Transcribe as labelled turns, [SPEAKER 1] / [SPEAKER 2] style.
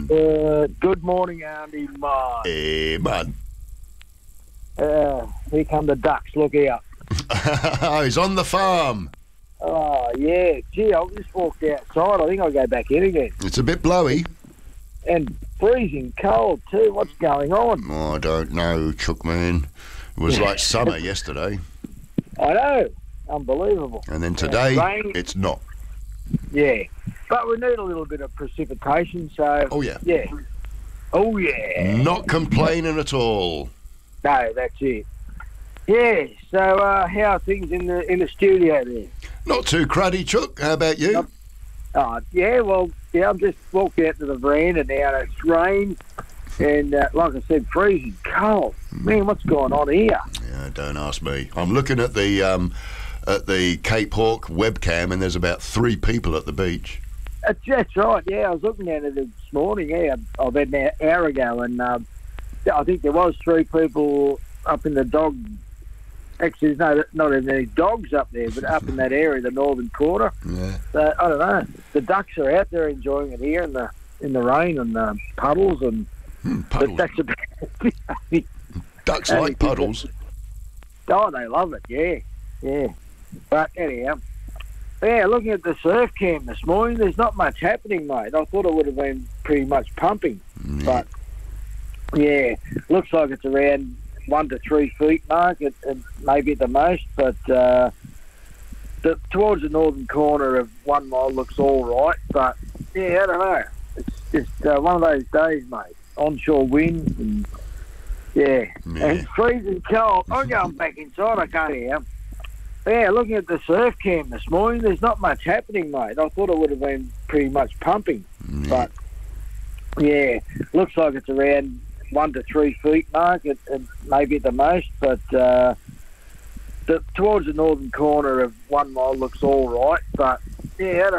[SPEAKER 1] morning.
[SPEAKER 2] Good morning, Andy. Mate.
[SPEAKER 1] Hey, man.
[SPEAKER 2] Here come the ducks. Look out.
[SPEAKER 1] He's on the farm.
[SPEAKER 2] Oh, yeah. Gee, I just walked outside. I think I'll go back in again.
[SPEAKER 1] It's a bit blowy.
[SPEAKER 2] And freezing cold, too. What's going on?
[SPEAKER 1] Oh, I don't know, Chook man. It was like summer yesterday.
[SPEAKER 2] I know. Unbelievable.
[SPEAKER 1] And then today,
[SPEAKER 2] rain.
[SPEAKER 1] it's not.
[SPEAKER 2] Yeah. But we need a little bit of precipitation, so...
[SPEAKER 1] Oh, yeah.
[SPEAKER 2] Yeah. Oh, yeah.
[SPEAKER 1] Not complaining at all.
[SPEAKER 2] No, that's it. Yeah, so how are things in the studio there?
[SPEAKER 1] Not too cruddy, Chook. How about you?
[SPEAKER 2] Yeah, well, yeah, I've just walked out to the veranda now. It's rain and, like I said, freezing cold. Man, what's going on here?
[SPEAKER 1] Yeah, don't ask me. I'm looking at the Cape Hawk webcam, and there's about 3 people at the beach.
[SPEAKER 2] That's right, yeah. I was looking at it this morning, yeah. I've had an hour ago, and I think there was 3 people up in the dog... Actually, there's not even any dogs up there, but up in that area, the northern quarter.
[SPEAKER 1] Yeah.
[SPEAKER 2] So, I don't know. The ducks are out there enjoying it here in the rain and puddles and...
[SPEAKER 1] Puddles.
[SPEAKER 2] That's about it.
[SPEAKER 1] Ducks like puddles.
[SPEAKER 2] Oh, they love it, yeah. But anyhow, yeah, looking at the surf cam this morning, there's not much happening, mate. I thought it would have been pretty much pumping. But, yeah, looks like it's around 1 to 3 feet mark, maybe at the most. But towards the northern corner of 1 Mile looks all right. But, yeah, I don't know. It's just one of those days, mate. Onshore winds and, and freezing cold. I'm going back inside, I can't hear. Yeah, looking at the surf cam this morning, there's not much happening, mate. I thought it would have been pretty much pumping. But, yeah, looks like it's around 1 to 3 feet mark, maybe at the most. But towards the northern corner of 1 Mile looks all right. But, yeah, I don't